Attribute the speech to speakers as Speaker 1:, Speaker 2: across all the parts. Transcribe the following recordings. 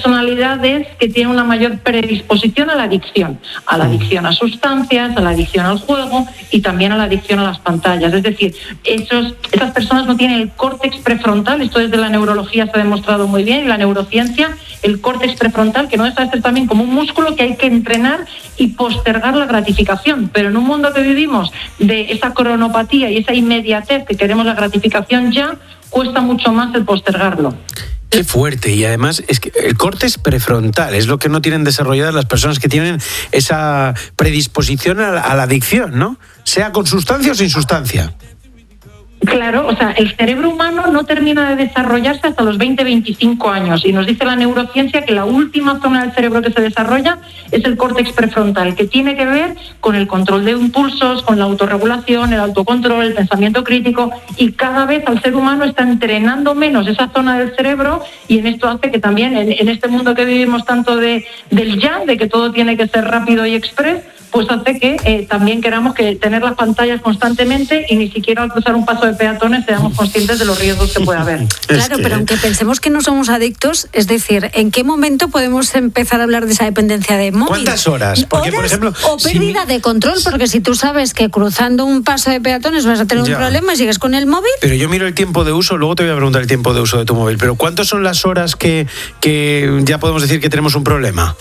Speaker 1: personalidades que tienen una mayor predisposición a la adicción a sustancias, a la adicción al juego y también a la adicción a las pantallas. Es decir, esas personas no tienen el córtex prefrontal, esto desde la neurología se ha demostrado muy bien, y la neurociencia, el córtex prefrontal, que no deja de ser también como un músculo que hay que entrenar y postergar la gratificación. Pero en un mundo que vivimos de esa cronopatía y esa inmediatez que queremos la gratificación ya, cuesta mucho más el postergarlo.
Speaker 2: Qué fuerte, y además es que el córtex prefrontal es lo que no tienen desarrolladas las personas que tienen esa predisposición a la adicción, ¿no? Sea con sustancia o sin sustancia.
Speaker 1: Claro, o sea, el cerebro humano no termina de desarrollarse hasta los 20-25 años y nos dice la neurociencia que la última zona del cerebro que se desarrolla es el córtex prefrontal, que tiene que ver con el control de impulsos, con la autorregulación, el autocontrol, el pensamiento crítico, y cada vez al ser humano está entrenando menos esa zona del cerebro, y en esto hace que también en este mundo que vivimos tanto del ya, de que todo tiene que ser rápido y express, pues hace que también queramos que tener las pantallas constantemente y ni siquiera al cruzar un paso de peatones seamos conscientes de los riesgos que puede haber.
Speaker 3: Claro, pero aunque pensemos que no somos adictos, es decir, ¿en qué momento podemos empezar a hablar de esa dependencia de móvil?
Speaker 2: ¿Cuántas horas? Porque, por ejemplo,
Speaker 3: o pérdida de control, porque si tú sabes que cruzando un paso de peatones vas a tener un problema y sigues con el móvil.
Speaker 2: Pero yo miro el tiempo de uso, luego te voy a preguntar el tiempo de uso de tu móvil, pero ¿cuántas son las horas que ya podemos decir que tenemos un problema?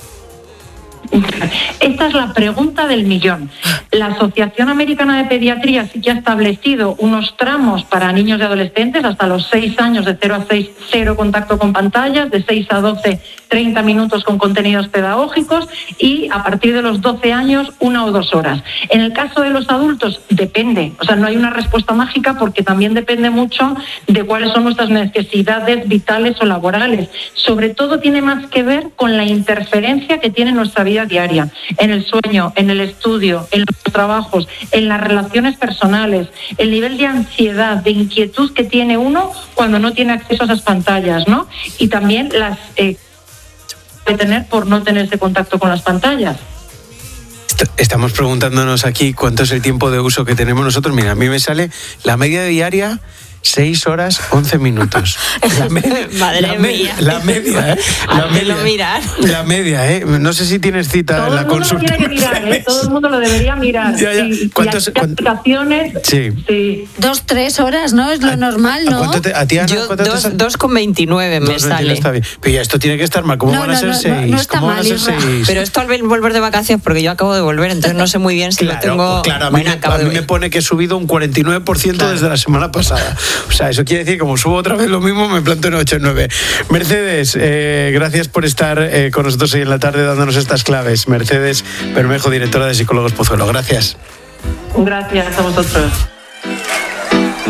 Speaker 1: Esta es la pregunta del millón. La Asociación Americana de Pediatría sí que ha establecido unos tramos para niños y adolescentes hasta los 6 años, de 0 a 6, 0 contacto con pantallas, de 6 a 12, 30 minutos con contenidos pedagógicos, y a partir de los 12 años, 1 o 2 horas. En el caso de los adultos, depende. O sea, no hay una respuesta mágica porque también depende mucho de cuáles son nuestras necesidades vitales o laborales. Sobre todo tiene más que ver con la interferencia que tiene nuestra vida diaria, en el sueño, en el estudio, en los trabajos, en las relaciones personales, el nivel de ansiedad, de inquietud que tiene uno cuando no tiene acceso a esas pantallas, ¿no? Y también las que tener por no tener ese contacto con las pantallas.
Speaker 2: Estamos preguntándonos aquí cuánto es el tiempo de uso que tenemos nosotros. Mira, a mí me sale la media diaria 6 horas 11 minutos.
Speaker 4: Madre mía.
Speaker 2: La media, ¿eh? La media, ¿eh? No sé si tienes cita en la consulta.
Speaker 1: Todo el mundo lo tiene que mirar, ¿eh? Todo el mundo lo debería mirar.
Speaker 2: Ya. ¿Cuántas
Speaker 1: aplicaciones?
Speaker 2: Sí.
Speaker 3: 2-3 horas, ¿no? Es lo normal, ¿no?
Speaker 2: ¿A ti, Ana,
Speaker 4: yo
Speaker 2: cuánto te sale?
Speaker 4: 2,29 me sale.
Speaker 2: Está bien. Pero ya esto tiene que estar mal. ¿Cómo van a ser 6?
Speaker 3: No está mal,
Speaker 2: 6?
Speaker 4: Pero esto al volver de vacaciones, porque yo acabo de volver, entonces no sé muy bien si lo tengo...
Speaker 2: Claro, a mí me pone que he subido un 49% desde la semana pasada. O sea, eso quiere decir que como subo otra vez lo mismo, me planto en 8 o 9. Mercedes, gracias por estar con nosotros hoy en la tarde dándonos estas claves. Mercedes Bermejo, directora de Psicólogos Pozuelo. Gracias.
Speaker 1: Gracias a vosotros.